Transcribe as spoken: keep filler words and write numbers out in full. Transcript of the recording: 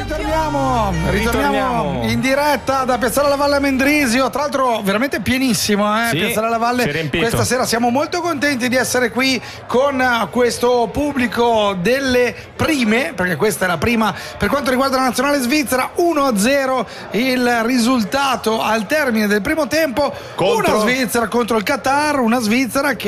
ritorniamo, ritorniamo Ritorniamo. in diretta da Piazzale alla Valle a Mendrisio, tra l'altro veramente pienissimo, eh? Sì, Piazzale alla Valle si è riempito. questa sera. Siamo molto contenti di essere qui con eh, questo pubblico delle prime, perché questa è la prima per quanto riguarda la nazionale svizzera. Uno a zero il risultato al termine del primo tempo. Contro? Una Svizzera contro il Qatar, una Svizzera che